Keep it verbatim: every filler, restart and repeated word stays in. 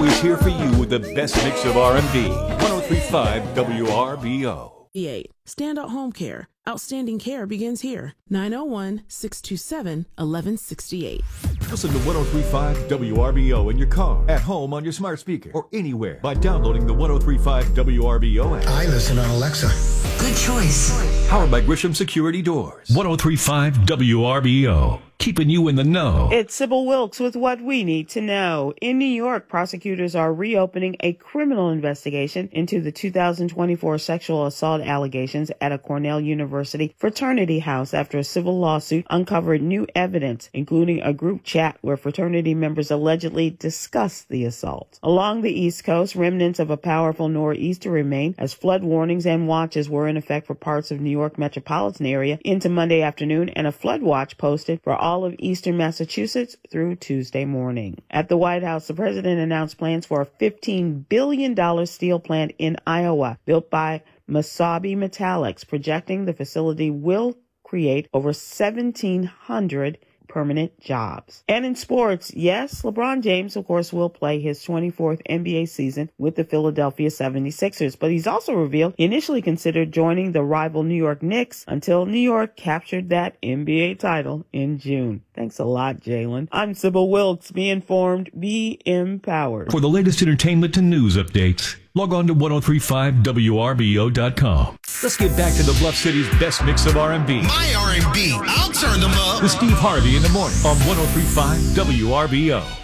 always here for you with the best mix of R and B. one oh three point five W R B O. Standout Home Care. Outstanding care begins here. nine oh one, six two seven, one one six eight. Listen to one oh three point five W R B O in your car, at home on your smart speaker, or anywhere by downloading the one oh three point five W R B O app. I listen on Alexa. Good choice. Powered by Grisham Security Doors. one oh three point five W R B O. Keeping you in the know. It's Sybil Wilkes with what we need to know. In New York, prosecutors are reopening a criminal investigation into the two thousand twenty-four sexual assault allegations at a Cornell University fraternity house after a civil lawsuit uncovered new evidence, including a group chat where fraternity members allegedly discussed the assault. Along the East Coast, remnants of a powerful nor'easter remain as flood warnings and watches were in effect for parts of New York metropolitan area into Monday afternoon, and a flood watch posted for all of eastern Massachusetts through Tuesday morning. At the White House, the president announced plans for a fifteen billion dollars steel plant in Iowa built by Mesabi Metallics, projecting the facility will create over seventeen hundred permanent jobs. And in sports, yes, LeBron James, of course, will play his twenty-fourth N B A season with the Philadelphia seventy-sixers, but he's also revealed he initially considered joining the rival New York Knicks until New York captured that N B A title in June. Thanks a lot, Jalen. I'm Sybil Wilkes. Be informed, be empowered. For the latest entertainment and news updates, log on to ten thirty-five W R B O dot com. Let's get back to the Bluff City's best mix of R and B. My R and B. I'll turn them up. With Steve Harvey in the morning on ten thirty-five W R B O.